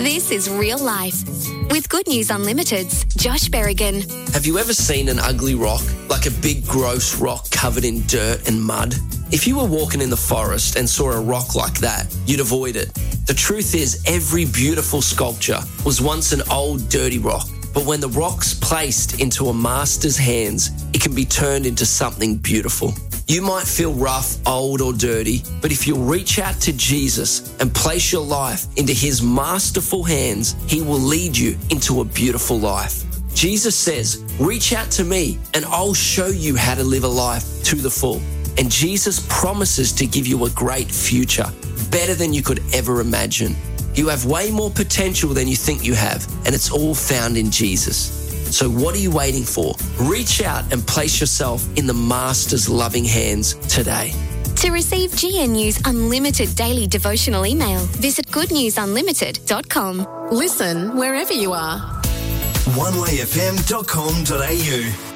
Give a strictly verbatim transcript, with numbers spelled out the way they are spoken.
This is Real Life with Good News Unlimited's Josh Berrigan. Have you ever seen an ugly rock, like a big gross rock covered in dirt and mud? If you were walking in the forest and saw a rock like that, you'd avoid it. The truth is, every beautiful sculpture was once an old dirty rock. But when the rock's placed into a master's hands, it can be turned into something beautiful. You might feel rough, old or dirty, but if you'll reach out to Jesus and place your life into his masterful hands, he will lead you into a beautiful life. Jesus says, reach out to me and I'll show you how to live a life to the full. And Jesus promises to give you a great future, better than you could ever imagine. You have way more potential than you think you have, and it's all found in Jesus. So what are you waiting for? Reach out and place yourself in the Master's loving hands today. To receive G N U's unlimited daily devotional email, visit good news unlimited dot com. Listen wherever you are. one way f m dot com dot a u